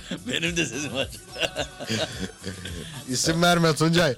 Benim de sesim var. İsim verme Tuncay.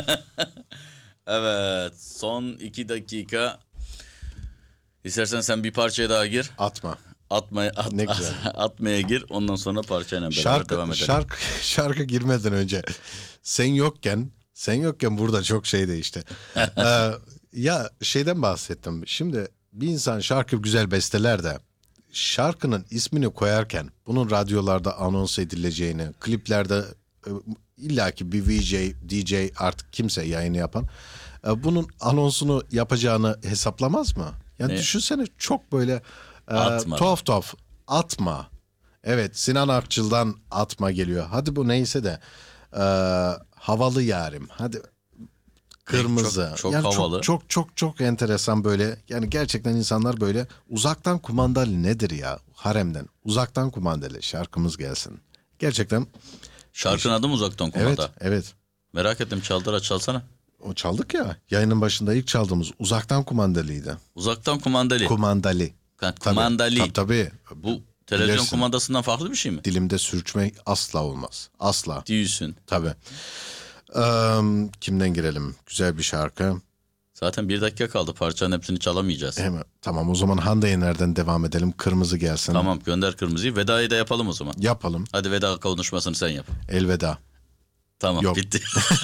Evet, son 2 dakika. İstersen sen bir parçaya daha gir. Atma. Ne güzel. Atmaya gir. Ondan sonra parçayla beraber devam edelim. Şarkı girmeden önce sen yokken burada çok şey değişti. Ya şeyden bahsettim. Şimdi bir insan şarkı güzel besteler de şarkının ismini koyarken bunun radyolarda anons edileceğini, kliplerde illaki bir VJ, DJ artık kimse yayını yapan bunun anonsunu yapacağını hesaplamaz mı? Yani düşünsene çok böyle tuhaf atma. Evet, Sinan Akçıl'dan atma geliyor. Hadi bu neyse de havalı yarim. Hadi kırmızı. Çok yani havalı. Çok enteresan böyle. Yani gerçekten insanlar böyle uzaktan kumandalı nedir ya? Haremden uzaktan kumandalı şarkımız gelsin. Gerçekten. Şarkının adı mı uzaktan kumanda? Evet. Merak ettim, çalsana. O çaldık ya. Yayının başında ilk çaldığımız uzaktan kumandalıydı. Uzaktan kumandalı. Kumandalı. Kumandalı. Tabii. Bu televizyon Bilirsin. kumandasından farklı bir şey mi? Dilimde sürçme asla olmaz. Asla. Diyorsun. Tabii. Kimden girelim? Güzel bir şarkı. Zaten 1 dakika kaldı. Parçanın hepsini çalamayacağız. Hemen. Tamam, o zaman Hande Yener'den devam edelim. Kırmızı gelsin. Tamam, gönder kırmızıyı. Vedayı da yapalım o zaman. Yapalım. Hadi veda konuşmasını sen yap. Elveda. Tamam, Yok. bitti.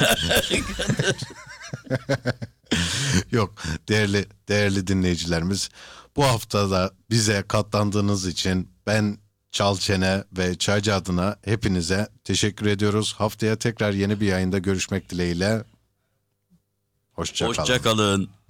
Yok, değerli dinleyicilerimiz, bu hafta da bize katlandığınız için ben Çalçene ve Çaycı adına hepinize teşekkür ediyoruz. Haftaya tekrar yeni bir yayında görüşmek dileğiyle. Hoşça kalın. Hoşça kalın.